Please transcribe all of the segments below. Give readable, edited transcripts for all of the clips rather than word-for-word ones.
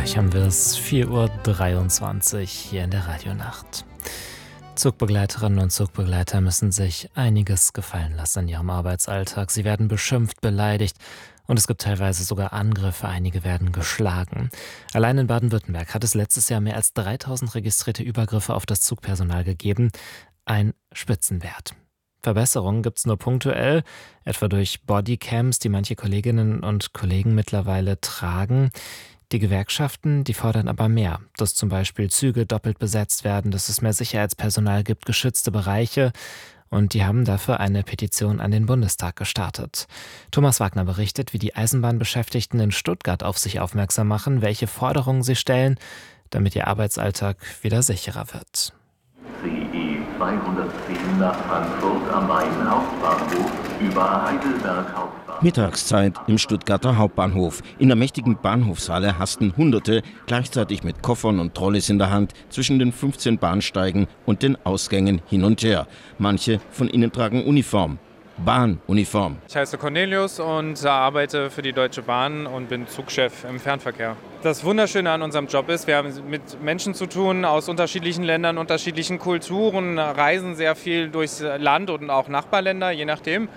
Gleich haben wir es 4:23 Uhr hier in der Radionacht. Zugbegleiterinnen und Zugbegleiter müssen sich einiges gefallen lassen in ihrem Arbeitsalltag. Sie werden beschimpft, beleidigt und es gibt teilweise sogar Angriffe. Einige werden geschlagen. Allein in Baden-Württemberg hat es letztes Jahr mehr als 3000 registrierte Übergriffe auf das Zugpersonal gegeben. Ein Spitzenwert. Verbesserungen gibt es nur punktuell, etwa durch Bodycams, die manche Kolleginnen und Kollegen mittlerweile tragen. Die Gewerkschaften, die fordern aber mehr, dass zum Beispiel Züge doppelt besetzt werden, dass es mehr Sicherheitspersonal gibt, geschützte Bereiche, und die haben dafür eine Petition an den Bundestag gestartet. Thomas Wagner berichtet, wie die Eisenbahnbeschäftigten in Stuttgart auf sich aufmerksam machen, welche Forderungen sie stellen, damit ihr Arbeitsalltag wieder sicherer wird. CE 210 nach Frankfurt am Main Hauptbahnhof über Heidelberg Hauptbahnhof. Mittagszeit im Stuttgarter Hauptbahnhof. In der mächtigen Bahnhofshalle hasten Hunderte, gleichzeitig mit Koffern und Trolleys in der Hand, zwischen den 15 Bahnsteigen und den Ausgängen hin und her. Manche von ihnen tragen Uniform. Bahnuniform. Ich heiße Cornelius und arbeite für die Deutsche Bahn und bin Zugchef im Fernverkehr. Das Wunderschöne an unserem Job ist, wir haben mit Menschen zu tun aus unterschiedlichen Ländern, unterschiedlichen Kulturen, reisen sehr viel durchs Land und auch Nachbarländer, je nachdem.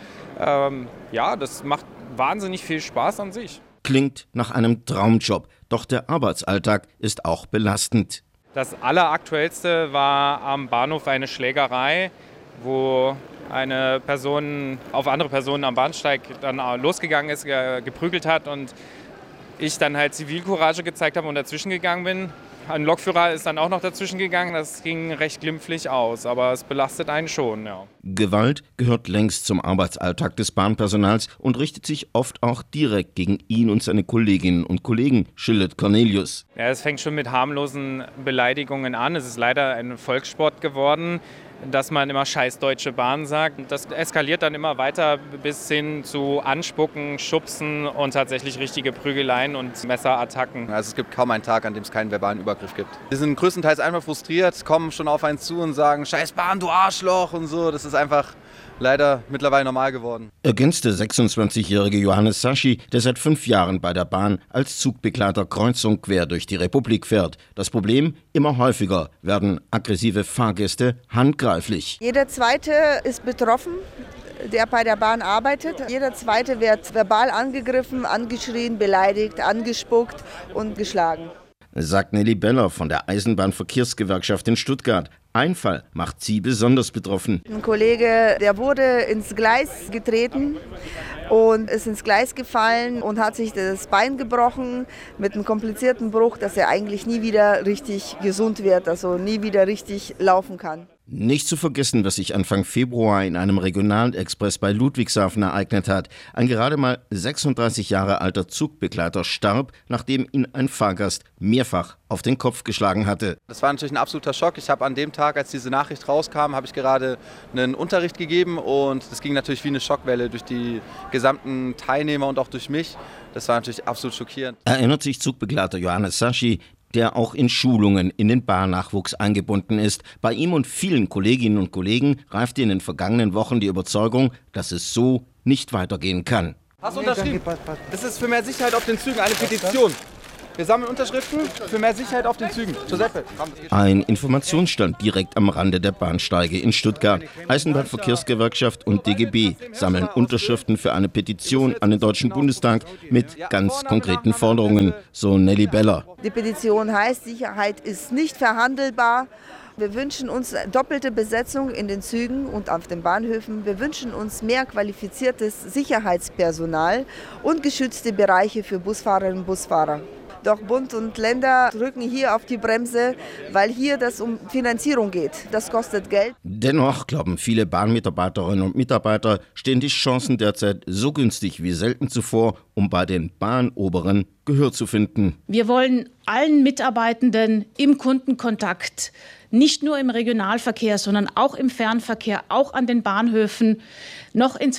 Das macht wahnsinnig viel Spaß an sich. Klingt nach einem Traumjob, doch der Arbeitsalltag ist auch belastend. Das Alleraktuellste war am Bahnhof eine Schlägerei, wo eine Person auf andere Personen am Bahnsteig dann losgegangen ist, geprügelt hat und ich dann halt Zivilcourage gezeigt habe und dazwischen gegangen bin. Ein Lokführer ist dann auch noch dazwischen gegangen, das ging recht glimpflich aus, aber es belastet einen schon, ja. Gewalt gehört längst zum Arbeitsalltag des Bahnpersonals und richtet sich oft auch direkt gegen ihn und seine Kolleginnen und Kollegen, schildert Cornelius. Ja, es fängt schon mit harmlosen Beleidigungen an. Es ist leider ein Volkssport geworden, dass man immer scheiß Deutsche Bahn sagt. Das eskaliert dann immer weiter bis hin zu Anspucken, Schubsen und tatsächlich richtige Prügeleien und Messerattacken. Also es gibt kaum einen Tag, an dem es keinen verbalen Übergriff gibt. Wir sind größtenteils einfach frustriert, kommen schon auf einen zu und sagen, scheiß Bahn, du Arschloch und so. Das ist einfach leider mittlerweile normal geworden. Ergänzte 26-jährige Johannes Saschi, der seit 5 Jahren bei der Bahn als Zugbegleiter kreuz und quer durch die Republik fährt. Das Problem, immer häufiger werden aggressive Fahrgäste handgreiflich. Jeder Zweite ist betroffen, der bei der Bahn arbeitet. Jeder Zweite wird verbal angegriffen, angeschrien, beleidigt, angespuckt und geschlagen. Sagt Nelly Beller von der Eisenbahnverkehrsgewerkschaft in Stuttgart. Ein Fall macht sie besonders betroffen. Ein Kollege, der wurde ins Gleis getreten und ist ins Gleis gefallen und hat sich das Bein gebrochen mit einem komplizierten Bruch, dass er eigentlich nie wieder richtig gesund wird, also nie wieder richtig laufen kann. Nicht zu vergessen, was sich Anfang Februar in einem Regionalexpress bei Ludwigshafen ereignet hat. Ein gerade mal 36 Jahre alter Zugbegleiter starb, nachdem ihn ein Fahrgast mehrfach auf den Kopf geschlagen hatte. Das war natürlich ein absoluter Schock. Ich habe an dem Tag, als diese Nachricht rauskam, habe ich gerade einen Unterricht gegeben und das ging natürlich wie eine Schockwelle durch die gesamten Teilnehmer und auch durch mich. Das war natürlich absolut schockierend. Erinnert sich Zugbegleiter Johannes Saschi, der auch in Schulungen in den Bahnnachwuchs eingebunden ist. Bei ihm und vielen Kolleginnen und Kollegen reifte in den vergangenen Wochen die Überzeugung, dass es so nicht weitergehen kann. Hast du unterschrieben? Das ist für mehr Sicherheit auf den Zügen eine Petition. Wir sammeln Unterschriften für mehr Sicherheit auf den Zügen. Giuseppe. Ein Informationsstand direkt am Rande der Bahnsteige in Stuttgart. Eisenbahnverkehrsgewerkschaft und DGB sammeln Unterschriften für eine Petition an den Deutschen Bundestag mit ganz konkreten Forderungen, so Nelly Beller. Die Petition heißt, Sicherheit ist nicht verhandelbar. Wir wünschen uns doppelte Besetzung in den Zügen und auf den Bahnhöfen. Wir wünschen uns mehr qualifiziertes Sicherheitspersonal und geschützte Bereiche für Busfahrerinnen und Busfahrer. Doch Bund und Länder drücken hier auf die Bremse, weil hier das um Finanzierung geht. Das kostet Geld. Dennoch glauben viele Bahnmitarbeiterinnen und Mitarbeiter, stehen die Chancen derzeit so günstig wie selten zuvor, um bei den Bahnoberen Gehör zu finden. Wir wollen allen Mitarbeitenden im Kundenkontakt, nicht nur im Regionalverkehr, sondern auch im Fernverkehr, auch an den Bahnhöfen, noch in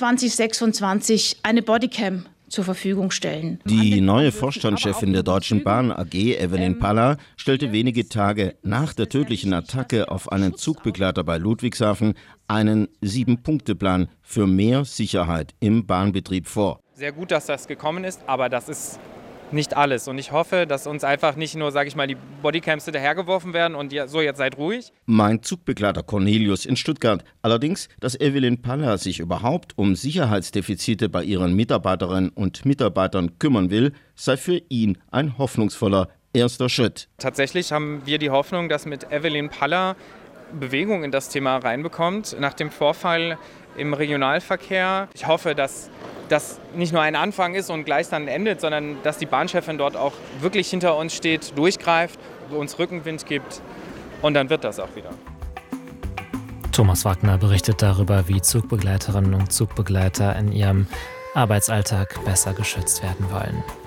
2026 eine Bodycam zur Verfügung stellen. Die neue Vorstandschefin der Deutschen Bahn AG, Evelyn Palla, stellte wenige Tage nach der tödlichen Attacke auf einen Zugbegleiter bei Ludwigshafen einen 7-Punkte-Plan für mehr Sicherheit im Bahnbetrieb vor. Sehr gut, dass das gekommen ist, aber das ist nicht alles. Und ich hoffe, dass uns einfach nicht nur, sage ich mal, die Bodycams hinterhergeworfen werden und so, jetzt seid ruhig. Mein Zugbegleiter Cornelius in Stuttgart. Allerdings, dass Evelyn Paller sich überhaupt um Sicherheitsdefizite bei ihren Mitarbeiterinnen und Mitarbeitern kümmern will, sei für ihn ein hoffnungsvoller erster Schritt. Tatsächlich haben wir die Hoffnung, dass mit Evelyn Paller Bewegung in das Thema reinbekommt. Nach dem Vorfall im Regionalverkehr. Ich hoffe, dass das nicht nur ein Anfang ist und gleich dann endet, sondern dass die Bahnchefin dort auch wirklich hinter uns steht, durchgreift, uns Rückenwind gibt und dann wird das auch wieder. Thomas Wagner berichtet darüber, wie Zugbegleiterinnen und Zugbegleiter in ihrem Arbeitsalltag besser geschützt werden wollen.